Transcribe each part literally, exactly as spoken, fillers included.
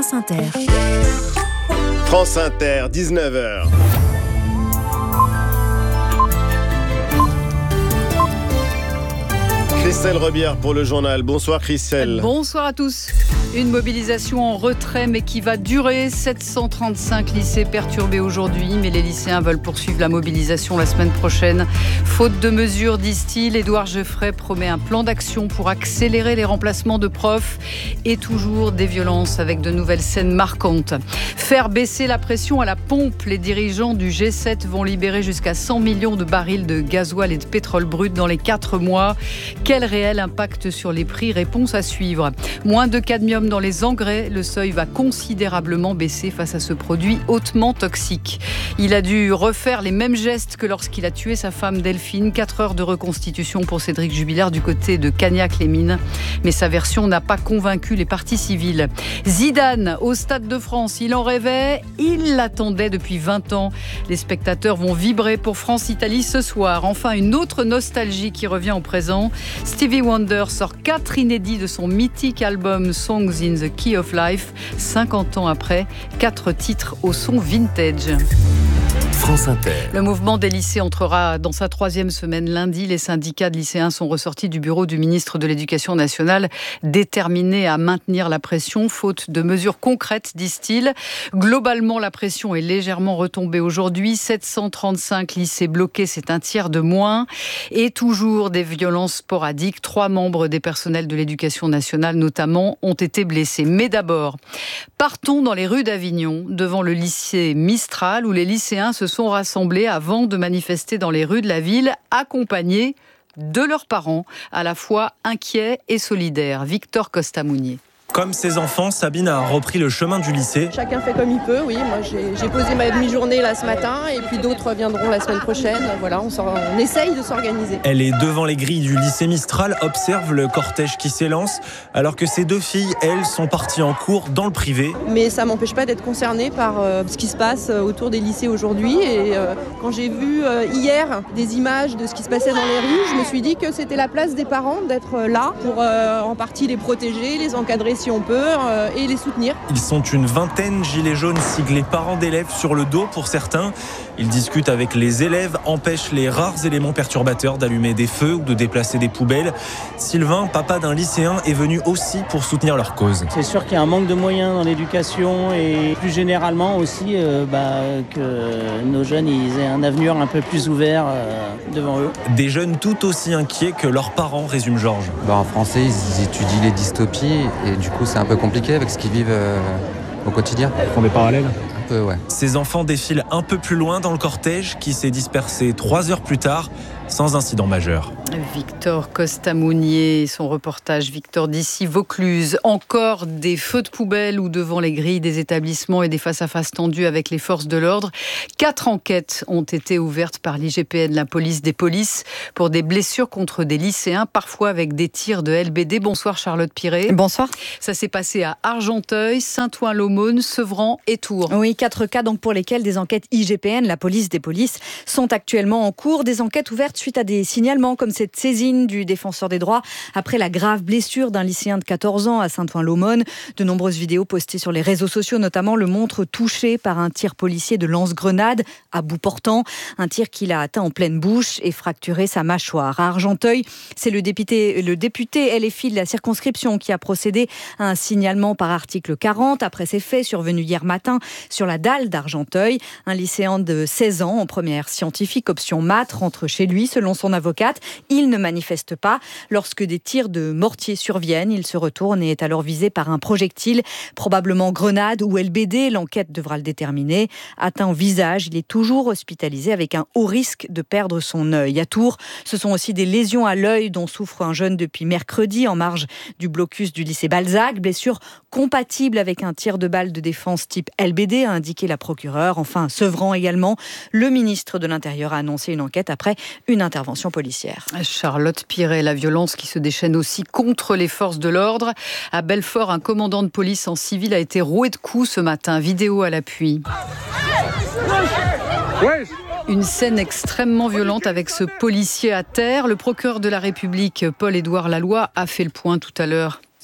France Inter. France Inter, dix-neuf heures. Christelle Rebière pour le journal. Bonsoir Christelle. Bonsoir à tous. Une mobilisation en retrait mais qui va durer. sept cent trente-cinq lycées perturbés aujourd'hui, mais les lycéens veulent poursuivre la mobilisation la semaine prochaine. Faute de mesures, disent-ils, Édouard Geoffrey promet un plan d'action pour accélérer les remplacements de profs et toujours des violences avec de nouvelles scènes marquantes. Faire baisser la pression à la pompe. Les dirigeants du G sept vont libérer jusqu'à cent millions de barils de gasoil et de pétrole brut dans les quatre mois. Quel réel impact sur les prix? Réponse à suivre. Moins de cadmium dans les engrais, le seuil va considérablement baisser face à ce produit hautement toxique. Il a dû refaire les mêmes gestes que lorsqu'il a tué sa femme Delphine. Quatre heures de reconstitution pour Cédric Jubilard du côté de Cagnac-les-Mines. Mais sa version n'a pas convaincu les parties civiles. Zidane au Stade de France, il en rêvait, il l'attendait depuis vingt ans. Les spectateurs vont vibrer pour France-Italie ce soir. Enfin, une autre nostalgie qui revient au présent. Stevie Wonder sort quatre inédits de son mythique album Songs in the Key of Life. cinquante ans après, quatre titres au son vintage. France Inter. Le mouvement des lycées entrera dans sa troisième semaine lundi. Les syndicats de lycéens sont ressortis du bureau du ministre de l'Éducation nationale, déterminés à maintenir la pression, faute de mesures concrètes, disent-ils. Globalement, la pression est légèrement retombée aujourd'hui. sept cent trente-cinq lycées bloqués, c'est un tiers de moins. Et toujours des violences sporadiques. Trois membres des personnels de l'Éducation nationale, notamment, ont été blessés. Mais d'abord, partons dans les rues d'Avignon, devant le lycée Mistral, où les lycéens se sont rassemblés avant de manifester dans les rues de la ville, accompagnés de leurs parents, à la fois inquiets et solidaires. Victor Costa-Mounier. Comme ses enfants, Sabine a repris le chemin du lycée. Chacun fait comme il peut, oui. Moi, j'ai, j'ai posé ma demi-journée là ce matin et puis d'autres viendront la semaine prochaine. Voilà, on, on essaye de s'organiser. Elle est devant les grilles du lycée Mistral, observe le cortège qui s'élance, alors que ses deux filles, elles, sont parties en cours dans le privé. Mais ça m'empêche pas d'être concernée par euh, ce qui se passe autour des lycées aujourd'hui. Et euh, quand j'ai vu euh, hier des images de ce qui se passait dans les rues, je me suis dit que c'était la place des parents d'être là pour euh, en partie les protéger, les encadrer si on peut, euh, et les soutenir. Ils sont une vingtaine, gilets jaunes siglés parents d'élèves sur le dos pour certains. Ils discutent avec les élèves, empêchent les rares éléments perturbateurs d'allumer des feux ou de déplacer des poubelles. Sylvain, papa d'un lycéen, est venu aussi pour soutenir leur cause. C'est sûr qu'il y a un manque de moyens dans l'éducation et plus généralement aussi euh, bah, que nos jeunes ils aient un avenir un peu plus ouvert euh, devant eux. Des jeunes tout aussi inquiets que leurs parents, résume Georges. Bah, en français, ils étudient les dystopies et du coup c'est un peu compliqué avec ce qu'ils vivent euh, au quotidien. Ils font des parallèles ? Un peu, ouais. Ces enfants défilent un peu plus loin dans le cortège qui s'est dispersé trois heures plus tard sans incident majeur. Victor Costa-Mounier, son reportage Victor d'ici Vaucluse. Encore des feux de poubelle ou devant les grilles des établissements et des face-à-face tendus avec les forces de l'ordre. Quatre enquêtes ont été ouvertes par l'I G P N, la police des polices, pour des blessures contre des lycéens, parfois avec des tirs de L B D. Bonsoir Charlotte Piré. Bonsoir. Ça s'est passé à Argenteuil, Saint-Ouen-l'Aumône, Sevran et Tours. Oui, quatre cas donc pour lesquels des enquêtes I G P N, la police des polices, sont actuellement en cours. Des enquêtes ouvertes suite à des signalements comme cette saisine du défenseur des droits après la grave blessure d'un lycéen de quatorze ans à Saint-Ouen-l'Aumône. De nombreuses vidéos postées sur les réseaux sociaux notamment le montrent touché par un tir policier de lance-grenade à bout portant. Un tir qui l'a atteint en pleine bouche et fracturé sa mâchoire. À Argenteuil, c'est le député, le député L F I de la circonscription qui a procédé à un signalement par article quarante après ces faits survenus hier matin sur la dalle d'Argenteuil. Un lycéen de seize ans en première scientifique option maths rentre chez lui. Selon son avocate, il ne manifeste pas. Lorsque des tirs de mortier surviennent, il se retourne et est alors visé par un projectile, probablement grenade ou L B D. L'enquête devra le déterminer. Atteint au visage, il est toujours hospitalisé avec un haut risque de perdre son œil. À Tours, ce sont aussi des lésions à l'œil dont souffre un jeune depuis mercredi en marge du blocus du lycée Balzac. Blessure compatible avec un tir de balle de défense type L B D, a indiqué la procureure. Enfin, Sevran également. Le ministre de l'Intérieur a annoncé une enquête après une intervention policière. Charlotte Piré, la violence qui se déchaîne aussi contre les forces de l'ordre. À Belfort, un commandant de police en civil a été roué de coups ce matin. Vidéo à l'appui. Une scène extrêmement violente avec ce policier à terre. Le procureur de la République, Paul-Édouard Laloy, a fait le point tout à l'heure.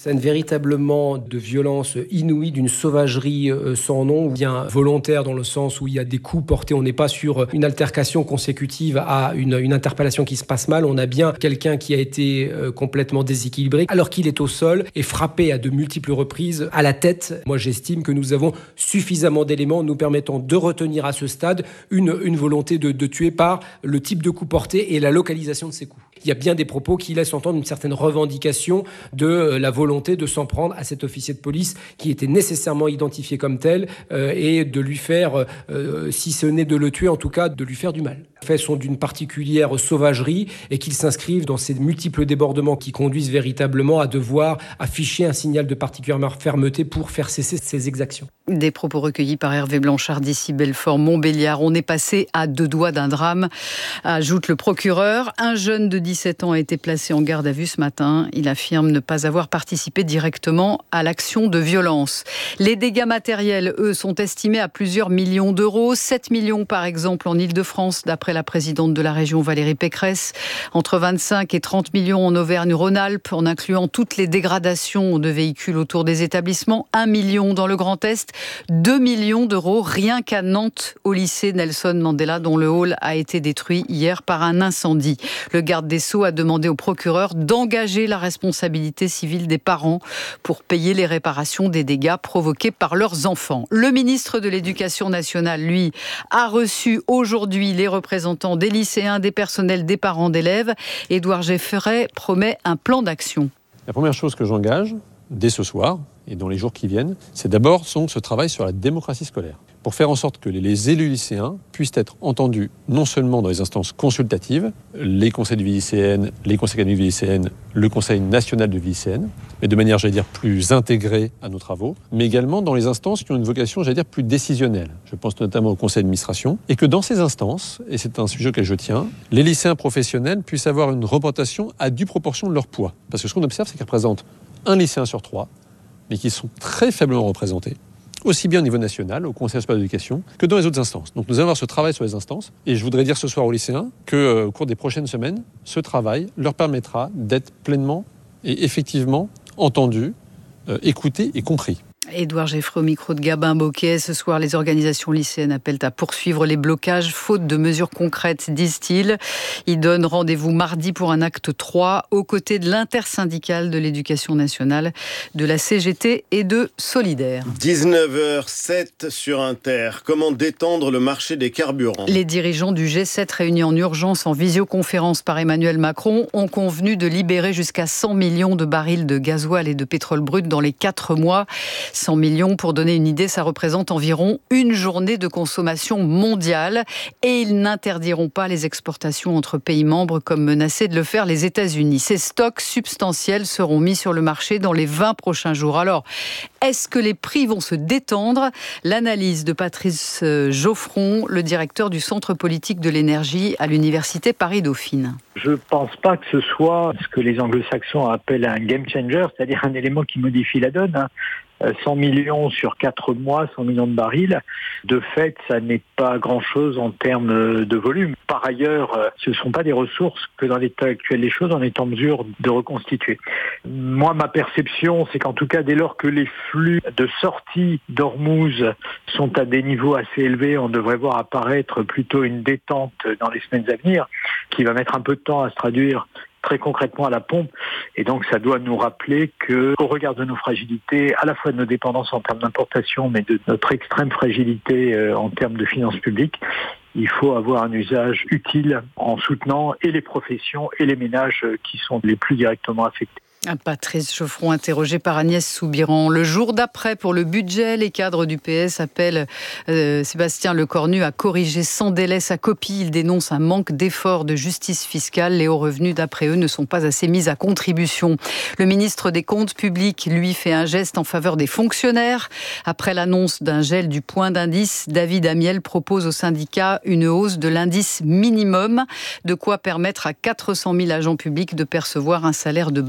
Scène véritablement de violence inouïe, d'une sauvagerie sans nom, ou bien volontaire dans le sens où il y a des coups portés. On n'est pas sur une altercation consécutive à une, une interpellation qui se passe mal. On a bien quelqu'un qui a été complètement déséquilibré alors qu'il est au sol et frappé à de multiples reprises à la tête. Moi, j'estime que nous avons suffisamment d'éléments nous permettant de retenir à ce stade une, une volonté de, de tuer par le type de coup porté et la localisation de ces coups. Il y a bien des propos qui laissent entendre une certaine revendication de la volonté de s'en prendre à cet officier de police qui était nécessairement identifié comme tel euh, et de lui faire, euh, si ce n'est de le tuer, en tout cas de lui faire du mal. Les faits sont d'une particulière sauvagerie et qu'ils s'inscrivent dans ces multiples débordements qui conduisent véritablement à devoir afficher un signal de particulière fermeté pour faire cesser ces exactions. Des propos recueillis par Hervé Blanchard d'ici Belfort-Montbéliard. On est passé à deux doigts d'un drame, ajoute le procureur. Un jeune de dix-sept ans a été placé en garde à vue ce matin. Il affirme ne pas avoir participé directement à l'action de violence. Les dégâts matériels, eux, sont estimés à plusieurs millions d'euros. sept millions, par exemple, en Ile-de-France, d'après la présidente de la région, Valérie Pécresse. Entre vingt-cinq et trente millions en Auvergne-Rhône-Alpes, en incluant toutes les dégradations de véhicules autour des établissements. un million dans le Grand Est. deux millions d'euros rien qu'à Nantes, au lycée Nelson Mandela, dont le hall a été détruit hier par un incendie. Le garde des Sceaux a demandé au procureur d'engager la responsabilité civile des parents pour payer les réparations des dégâts provoqués par leurs enfants. Le ministre de l'Éducation nationale, lui, a reçu aujourd'hui les représentants des lycéens, des personnels, des parents d'élèves. Édouard Geffray promet un plan d'action. La première chose que j'engage dès ce soir et dans les jours qui viennent, c'est d'abord ce travail sur la démocratie scolaire, pour faire en sorte que les élus lycéens puissent être entendus non seulement dans les instances consultatives, les conseils de vie lycéenne, les conseils académiques de vie lycéenne, le conseil national de vie lycéenne, mais de manière, j'allais dire, plus intégrée à nos travaux, mais également dans les instances qui ont une vocation, j'allais dire, plus décisionnelle. Je pense notamment au conseil d'administration, et que dans ces instances, et c'est un sujet auquel je tiens, les lycéens professionnels puissent avoir une représentation à due proportion de leur poids. Parce que ce qu'on observe, c'est qu'ils représentent un lycéen sur trois, mais qui sont très faiblement représentés, aussi bien au niveau national, au Conseil supérieur d'éducation, que dans les autres instances. Donc nous allons avoir ce travail sur les instances, et je voudrais dire ce soir aux lycéens qu'au euh, cours des prochaines semaines, ce travail leur permettra d'être pleinement et effectivement entendus, euh, écoutés et compris. Édouard Geffray au micro de Gabin Bocquet. Ce soir, les organisations lycéennes appellent à poursuivre les blocages, faute de mesures concrètes, disent-ils. Ils donnent rendez-vous mardi pour un acte trois, aux côtés de l'intersyndicale de l'éducation nationale, de la C G T et de Solidaire. dix-neuf heures sept sur Inter. Comment détendre le marché des carburants ? Les dirigeants du G sept réunis en urgence en visioconférence par Emmanuel Macron ont convenu de libérer jusqu'à cent millions de barils de gasoil et de pétrole brut dans les quatre mois. cent millions, pour donner une idée, ça représente environ une journée de consommation mondiale. Et ils n'interdiront pas les exportations entre pays membres comme menaçaient de le faire les États-Unis. Ces stocks substantiels seront mis sur le marché dans les vingt prochains jours. Alors, est-ce que les prix vont se détendre ? L'analyse de Patrice Geoffron, le directeur du Centre politique de l'énergie à l'Université Paris-Dauphine. Je ne pense pas que ce soit ce que les anglo-saxons appellent un game changer, c'est-à-dire un élément qui modifie la donne. Hein. cent millions sur quatre mois, cent millions de barils. De fait, ça n'est pas grand-chose en termes de volume. Par ailleurs, ce ne sont pas des ressources que dans l'état actuel des choses, on est en mesure de reconstituer. Moi, ma perception, c'est qu'en tout cas, dès lors que les flux de sortie d'Ormuz sont à des niveaux assez élevés, on devrait voir apparaître plutôt une détente dans les semaines à venir, qui va mettre un peu de temps à se traduire très concrètement à la pompe. Et donc, ça doit nous rappeler qu'au regard de nos fragilités, à la fois de nos dépendances en termes d'importation, mais de notre extrême fragilité euh, en termes de finances publiques, il faut avoir un usage utile en soutenant et les professions et les ménages qui sont les plus directement affectés. Patrice Geoffron, interrogé par Agnès Soubiran. Le jour d'après, pour le budget, les cadres du P S appellent euh, Sébastien Lecornu à corriger sans délai sa copie. Il dénonce un manque d'efforts de justice fiscale. Les hauts revenus, d'après eux, ne sont pas assez mis à contribution. Le ministre des Comptes publics, lui, fait un geste en faveur des fonctionnaires. Après l'annonce d'un gel du point d'indice, David Amiel propose aux syndicats une hausse de l'indice minimum, de quoi permettre à quatre cent mille agents publics de percevoir un salaire de base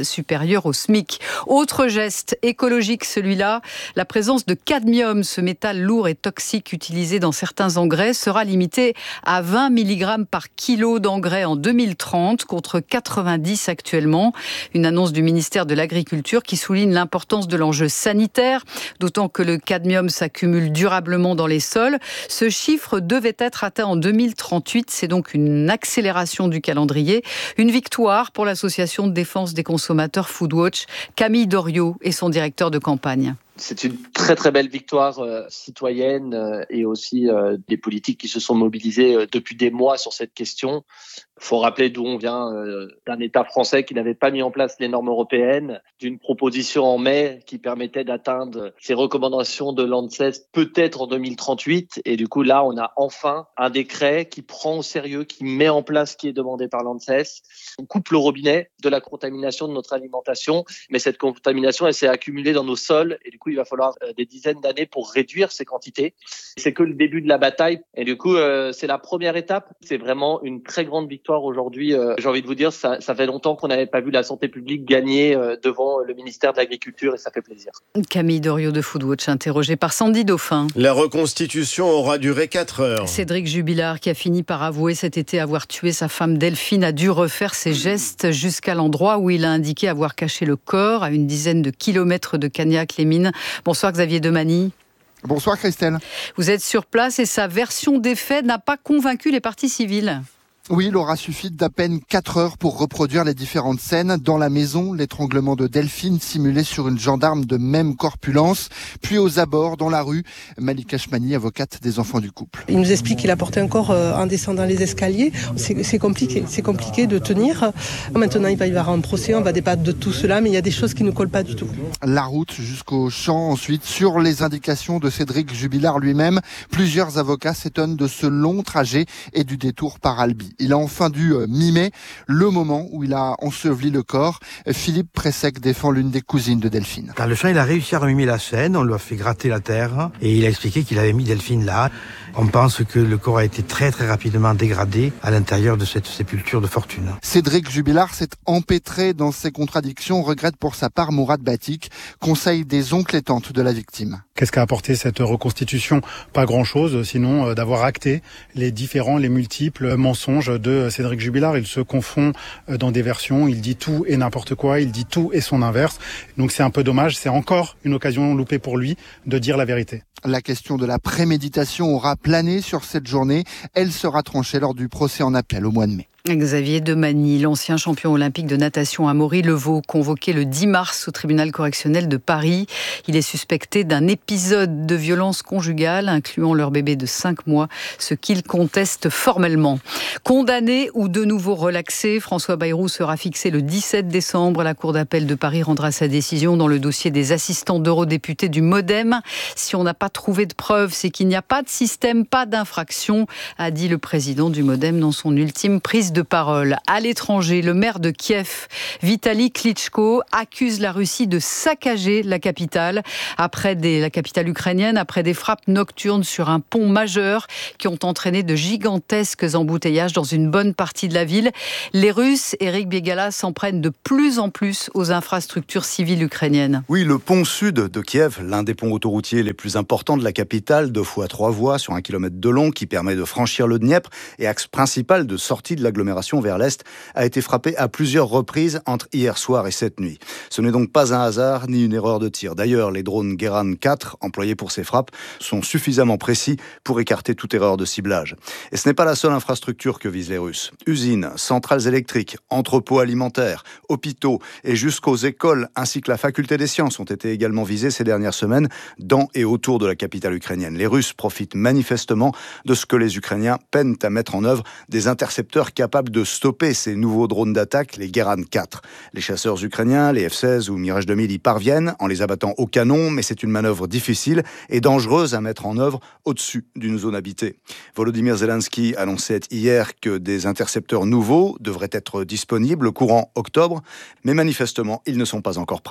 supérieur au SMIC. Autre geste écologique, celui-là, la présence de cadmium, ce métal lourd et toxique utilisé dans certains engrais, sera limitée à vingt milligrammes par kilo d'engrais en deux mille trente contre quatre-vingt-dix actuellement. Une annonce du ministère de l'Agriculture qui souligne l'importance de l'enjeu sanitaire, d'autant que le cadmium s'accumule durablement dans les sols. Ce chiffre devait être atteint en deux mille trente-huit. C'est donc une accélération du calendrier. Une victoire pour l'association de défense des consommateurs Foodwatch. Camille Doriot est son directeur de campagne. C'est une très très belle victoire euh, citoyenne euh, et aussi euh, des politiques qui se sont mobilisés euh, depuis des mois sur cette question. Il faut rappeler d'où on vient, euh, d'un État français qui n'avait pas mis en place les normes européennes, d'une proposition en mai qui permettait d'atteindre ces recommandations de l'ANSES peut-être en deux mille trente-huit. Et du coup, là, on a enfin un décret qui prend au sérieux, qui met en place ce qui est demandé par l'ANSES. On coupe le robinet de la contamination de notre alimentation, mais cette contamination, elle s'est accumulée dans nos sols. Et du coup, il va falloir euh, des dizaines d'années pour réduire ces quantités. C'est que le début de la bataille. Et du coup, euh, c'est la première étape. C'est vraiment une très grande victoire. Aujourd'hui, euh, j'ai envie de vous dire, ça, ça fait longtemps qu'on n'avait pas vu la santé publique gagner euh, devant le ministère de l'Agriculture et ça fait plaisir. Camille Doriot de Foodwatch, interrogée par Sandy Dauphin. La reconstitution aura duré quatre heures. Cédric Jubilard, qui a fini par avouer cet été avoir tué sa femme Delphine, a dû refaire ses gestes jusqu'à l'endroit où il a indiqué avoir caché le corps, à une dizaine de kilomètres de Cagnac-les-Mines. Bonsoir Xavier Demany. Bonsoir Christelle. Vous êtes sur place et sa version des faits n'a pas convaincu les parties civiles. Oui, il aura suffi d'à peine quatre heures pour reproduire les différentes scènes. Dans la maison, l'étranglement de Delphine simulé sur une gendarme de même corpulence. Puis aux abords, dans la rue, Malika Chmani, avocate des enfants du couple. Il nous explique qu'il a porté un corps en descendant les escaliers. C'est, c'est compliqué, c'est compliqué de tenir. Maintenant, il va y avoir un procès, on va débattre de tout cela, mais il y a des choses qui ne collent pas du tout. La route jusqu'au champ, ensuite, sur les indications de Cédric Jubilard lui-même. Plusieurs avocats s'étonnent de ce long trajet et du détour par Albi. Il a enfin dû mimer le moment où il a enseveli le corps. Philippe Pressec défend l'une des cousines de Delphine. Dans le champ, il a réussi à remimer la scène, on lui a fait gratter la terre et il a expliqué qu'il avait mis Delphine là. On pense que le corps a été très très rapidement dégradé à l'intérieur de cette sépulture de fortune. Cédric Jubilard s'est empêtré dans ses contradictions, regrette pour sa part Mourad Batik, conseil des oncles et tantes de la victime. Qu'est-ce qu'a apporté cette reconstitution ? Pas grand-chose, sinon d'avoir acté les différents, les multiples mensonges de Cédric Jubilard. Il se confond dans des versions, il dit tout et n'importe quoi, il dit tout et son inverse. Donc c'est un peu dommage, c'est encore une occasion loupée pour lui de dire la vérité. La question de la préméditation aura plané sur cette journée. Elle sera tranchée lors du procès en appel au mois de mai. Xavier Demany, l'ancien champion olympique de natation Amaury Levaux, convoqué le dix mars au tribunal correctionnel de Paris. Il est suspecté d'un épisode de violence conjugale, incluant leur bébé de cinq mois, ce qu'il conteste formellement. Condamné ou de nouveau relaxé, François Bayrou sera fixé le dix-sept décembre. La Cour d'appel de Paris rendra sa décision dans le dossier des assistants d'eurodéputés du MoDem. Si on n'a pas trouvé de preuves, c'est qu'il n'y a pas de système, pas d'infraction, a dit le président du MoDem dans son ultime prise de parole. À l'étranger, le maire de Kiev, Vitali Klitschko, accuse la Russie de saccager la capitale après des, la capitale ukrainienne, après des frappes nocturnes sur un pont majeur qui ont entraîné de gigantesques embouteillages dans une bonne partie de la ville. Les Russes, Eric Biegala, s'en prennent de plus en plus aux infrastructures civiles ukrainiennes. Oui, le pont sud de Kiev, l'un des ponts autoroutiers les plus importants de la capitale, deux fois trois voies sur un kilomètre de long, qui permet de franchir le Dniepr et axe principal de sortie de l'agglomération vers l'Est, a été frappé à plusieurs reprises entre hier soir et cette nuit. Ce n'est donc pas un hasard ni une erreur de tir. D'ailleurs, les drones Geran quatre employés pour ces frappes sont suffisamment précis pour écarter toute erreur de ciblage. Et ce n'est pas la seule infrastructure que visent les Russes. Usines, centrales électriques, entrepôts alimentaires, hôpitaux et jusqu'aux écoles ainsi que la faculté des sciences ont été également visés ces dernières semaines dans et autour de la capitale ukrainienne. Les Russes profitent manifestement de ce que les Ukrainiens peinent à mettre en œuvre, des intercepteurs capables de stopper ces nouveaux drones d'attaque, les Geran quatre. Les chasseurs ukrainiens, les F seize ou Mirage deux mille y parviennent en les abattant au canon, mais c'est une manœuvre difficile et dangereuse à mettre en œuvre au-dessus d'une zone habitée. Volodymyr Zelensky annonçait hier que des intercepteurs nouveaux devraient être disponibles courant octobre, mais manifestement, ils ne sont pas encore prêts.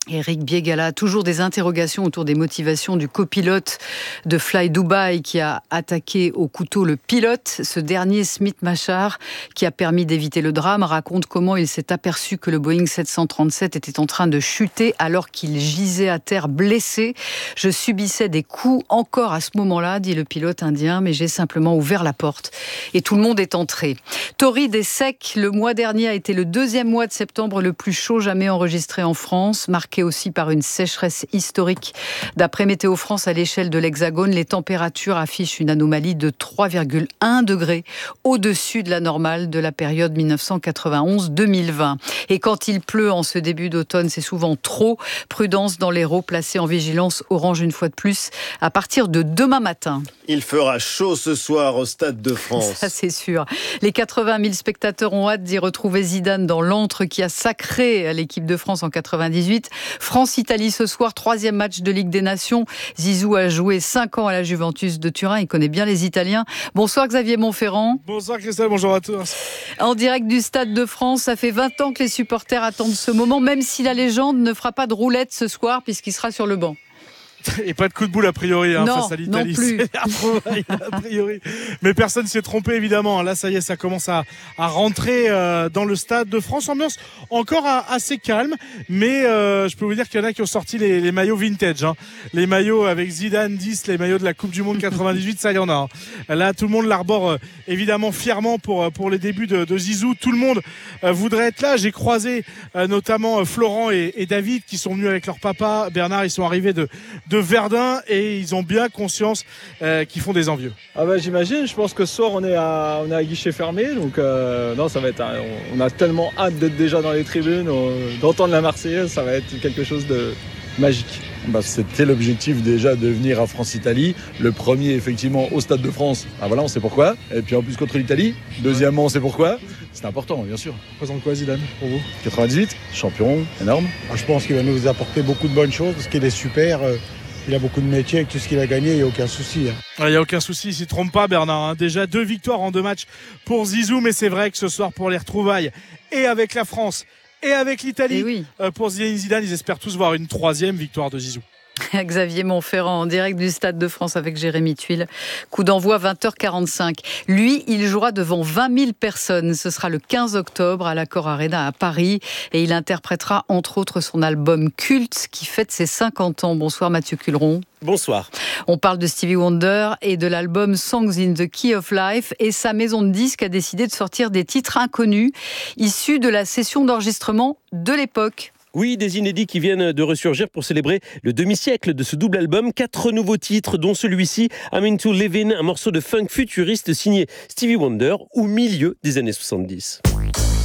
Éric Biégala, toujours des interrogations autour des motivations du copilote de Fly Dubai qui a attaqué au couteau le pilote. Ce dernier, Smith Machar, qui a permis d'éviter le drame, raconte comment il s'est aperçu que le Boeing sept cent trente-sept était en train de chuter alors qu'il gisait à terre blessé. « Je subissais des coups encore à ce moment-là, dit le pilote indien, mais j'ai simplement ouvert la porte et tout le monde est entré. » Torride et sec, le mois dernier a été le deuxième mois de septembre le plus chaud jamais enregistré en France, marqué aussi par une sécheresse historique. D'après Météo France, à l'échelle de l'Hexagone, les températures affichent une anomalie de trois virgule un degrés au-dessus de la normale de la période dix-neuf cent quatre-vingt-onze deux mille vingt. Et quand il pleut en ce début d'automne, c'est souvent trop. Prudence dans l'Hérault, placé en vigilance orange une fois de plus à partir de demain matin. Il fera chaud ce soir au Stade de France. Ça, c'est sûr. Les quatre-vingt mille spectateurs ont hâte d'y retrouver Zidane dans l'antre qui a sacré l'équipe de France en quatre-vingt-dix-huit. France-Italie ce soir, troisième match de Ligue des Nations. Zizou a joué cinq ans à la Juventus de Turin. Il connaît bien les Italiens. Bonsoir Xavier Montferrand. Bonsoir Christelle, bonjour à tous. En direct du Stade de France, ça fait vingt ans que les supporters attendent ce moment, même si la légende ne fera pas de roulette ce soir puisqu'il sera sur le banc. Et pas de coup de boule a priori hein, non, face à l'Italie. Non plus. a priori. Mais personne s'y est trompé évidemment. Là ça y est, ça commence à, à rentrer euh, dans le Stade de France. Ambiance encore à, assez calme, mais euh, je peux vous dire qu'il y en a qui ont sorti les, les maillots vintage. Hein. Les maillots avec Zidane dix, les maillots de la Coupe du Monde quatre-vingt-dix-huit, ça y en a. Hein. Là tout le monde l'arbore euh, évidemment fièrement pour, pour les débuts de, de Zizou. Tout le monde euh, voudrait être là. J'ai croisé euh, notamment euh, Florent et, et David qui sont venus avec leur papa Bernard. Ils sont arrivés de de Verdun et ils ont bien conscience euh, qu'ils font des envieux. Ah bah j'imagine, je pense que ce soir on est à, on est à guichet fermé, donc euh, non ça va être, un, on, on a tellement hâte d'être déjà dans les tribunes, on, d'entendre la Marseillaise, ça va être quelque chose de magique. Bah, c'était l'objectif déjà de venir à France-Italie, le premier effectivement au Stade de France, ah voilà on sait pourquoi, et puis en plus contre l'Italie, deuxièmement on sait pourquoi, c'est important bien sûr. Présente quoi Zidane pour vous? quatre-vingt-dix-huit, champion, énorme. Ah, je pense qu'il va nous apporter beaucoup de bonnes choses parce qu'il est super. Euh... Il a beaucoup de métiers, avec tout ce qu'il a gagné, il n'y a aucun souci. Hein. Il n'y a aucun souci, il ne s'y trompe pas Bernard. Hein. Déjà deux victoires en deux matchs pour Zizou, mais c'est vrai que ce soir pour les retrouvailles, et avec la France, et avec l'Italie, oui. euh, pour Zinedine Zidane, ils espèrent tous voir une troisième victoire de Zizou. Xavier Montferrand en direct du Stade de France avec Jérémy Tuile. Coup d'envoi vingt heures quarante-cinq. Lui, il jouera devant vingt mille personnes. Ce sera le quinze octobre à l'Accor Arena à Paris et il interprétera entre autres son album culte qui fête ses cinquante ans. Bonsoir Mathieu Culeron. Bonsoir. On parle de Stevie Wonder et de l'album Songs in the Key of Life et sa maison de disques a décidé de sortir des titres inconnus issus de la session d'enregistrement de l'époque. Oui, des inédits qui viennent de ressurgir pour célébrer le demi-siècle de ce double album. Quatre nouveaux titres, dont celui-ci, I'm Into Livin', un morceau de funk futuriste signé Stevie Wonder au milieu des années soixante-dix.